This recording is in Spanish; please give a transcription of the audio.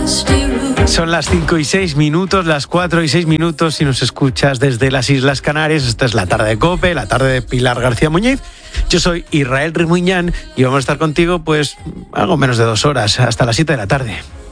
Son las 5:06, las 4:06 si nos escuchas desde las Islas Canarias. Esta es la tarde de COPE, la tarde de Pilar García Muñiz. Yo soy Israel Rimuñán y vamos a estar contigo pues algo menos de 2 horas, hasta las 7 de la tarde.